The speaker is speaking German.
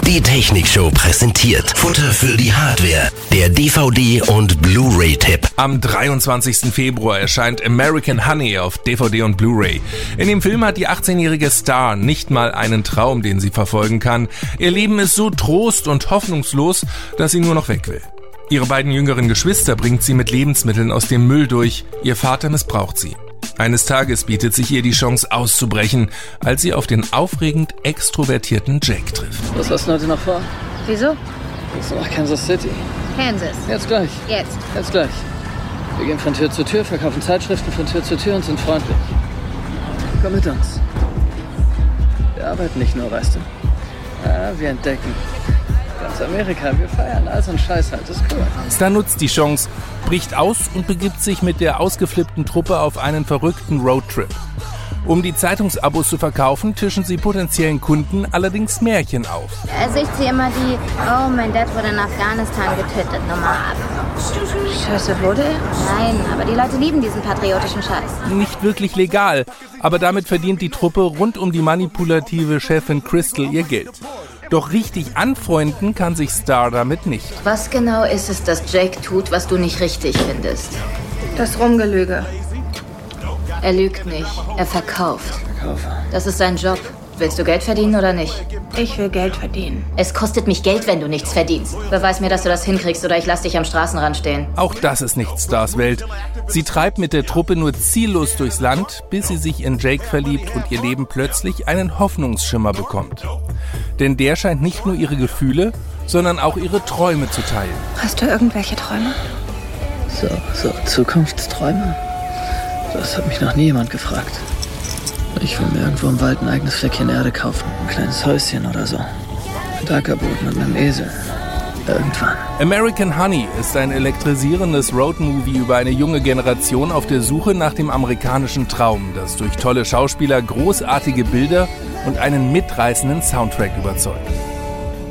Die Technikshow präsentiert Futter für die Hardware, der DVD- und Blu-ray-Tipp. Am 23. Februar erscheint American Honey auf DVD und Blu-ray. In dem Film hat die 18-jährige Star nicht mal einen Traum, den sie verfolgen kann. Ihr Leben ist so trost- und hoffnungslos, dass sie nur noch weg will. Ihre beiden jüngeren Geschwister bringt sie mit Lebensmitteln aus dem Müll durch. Ihr Vater missbraucht sie. Eines Tages bietet sich ihr die Chance auszubrechen, als sie auf den aufregend extrovertierten Jake trifft. Was hast du heute noch vor? Wieso? Gehst du nach Kansas City? Kansas. Jetzt gleich. Jetzt gleich. Wir gehen von Tür zu Tür, verkaufen Zeitschriften von Tür zu Tür und sind freundlich. Komm mit uns. Wir arbeiten nicht nur, weißt du. Wir entdecken. Ganz Amerika, wir feiern all so einen Scheiß halt, das ist cool. Star nutzt die Chance, bricht aus und begibt sich mit der ausgeflippten Truppe auf einen verrückten Roadtrip. Um die Zeitungsabos zu verkaufen, tischen sie potenziellen Kunden allerdings Märchen auf. Also ich ziehe immer die, oh, mein Dad wurde in Afghanistan getötet, Nummer ab. Scheiße, wurde er? Nein, aber die Leute lieben diesen patriotischen Scheiß. Nicht wirklich legal, aber damit verdient die Truppe rund um die manipulative Chefin Crystal ihr Geld. Doch richtig anfreunden kann sich Star damit nicht. Was genau ist es, dass Jake tut, was du nicht richtig findest? Das Rumgelüge. Er lügt nicht, er verkauft. Verkaufe. Das ist sein Job. Willst du Geld verdienen oder nicht? Ich will Geld verdienen. Es kostet mich Geld, wenn du nichts verdienst. Beweis mir, dass du das hinkriegst oder ich lass dich am Straßenrand stehen. Auch das ist nicht Stars Welt. Sie treibt mit der Truppe nur ziellos durchs Land, bis sie sich in Jake verliebt und ihr Leben plötzlich einen Hoffnungsschimmer bekommt. Denn der scheint nicht nur ihre Gefühle, sondern auch ihre Träume zu teilen. Hast du irgendwelche Träume? So, Zukunftsträume? Das hat mich noch nie jemand gefragt. Ich will mir irgendwo im Wald ein eigenes Fleckchen Erde kaufen. Ein kleines Häuschen oder so. Mit Ackerboden und einem Esel. Irgendwann. American Honey ist ein elektrisierendes Roadmovie über eine junge Generation auf der Suche nach dem amerikanischen Traum, das durch tolle Schauspieler, großartige Bilder und einen mitreißenden Soundtrack überzeugt.